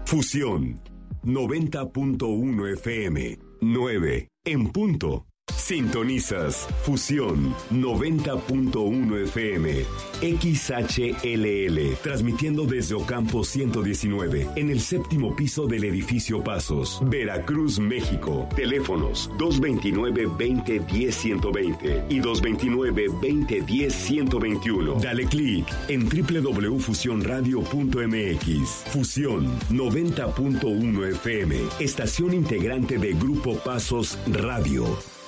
Fusión 90.1 FM, 9 en punto. Sintonizas Fusión 90.1 FM, XHLL, transmitiendo desde Ocampo 119, en el séptimo piso del edificio Pasos, Veracruz, México. Teléfonos 229-2010-120 y 229-2010-121. Dale clic en www.fusionradio.mx. Fusión 90.1 FM, estación integrante de Grupo Pasos Radio.